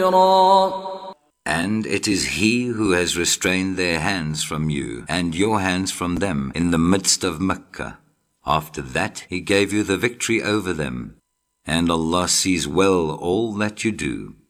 And it is He who has restrained their hands from you, and your hands from them, in the midst of Mecca. After that He gave you the victory over them, and Allah sees well all that you do.